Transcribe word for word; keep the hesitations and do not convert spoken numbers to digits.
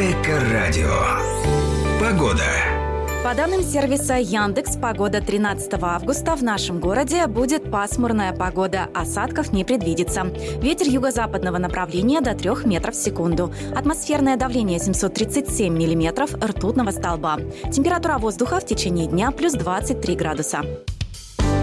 Эко-радио. Погода. По данным сервиса Яндекс, погода тринадцатого августа в нашем городе будет пасмурная погода, осадков не предвидится. Ветер юго-западного направления до трёх метров в секунду. Атмосферное давление семьсот тридцать семь миллиметров ртутного столба. Температура воздуха в течение дня плюс двадцать три градуса.